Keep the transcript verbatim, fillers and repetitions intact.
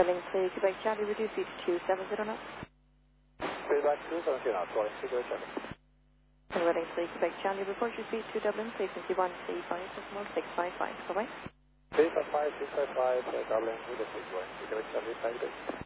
Reading three, Quebec Charlie, reduce speed to two seven zero knots. Feedback two seven zero knots, calling Quebec Charlie. Reading three, Quebec Charlie, report your speed to Dublin, frequency one three five, decimal six five five. Bye-bye. three five five, six five five, uh, Dublin, with the frequency, Quebec Charlie, five days.